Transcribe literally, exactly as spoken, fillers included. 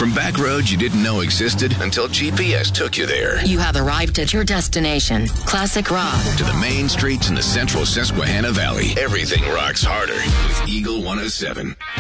From back roads you didn't know existed until G P S took you there. You have arrived at your destination, Classic Rock. To the main streets in the central Susquehanna Valley, everything rocks harder with Eagle one oh seven.